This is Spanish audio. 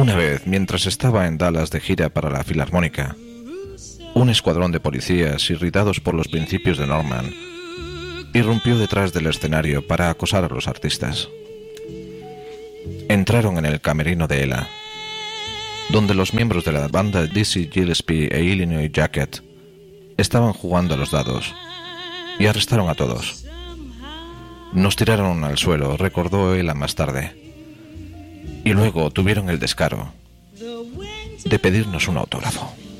Una vez, mientras estaba en Dallas de gira para la Filarmónica, un escuadrón de policías irritados por los principios de Norman irrumpió detrás del escenario para acosar a los artistas. Entraron en el camerino de Ella, donde los miembros de la banda Dizzy Gillespie e Illinois Jacket estaban jugando a los dados, y arrestaron a todos. Nos tiraron al suelo, recordó Ella más tarde, y luego tuvieron el descaro de pedirnos un autógrafo.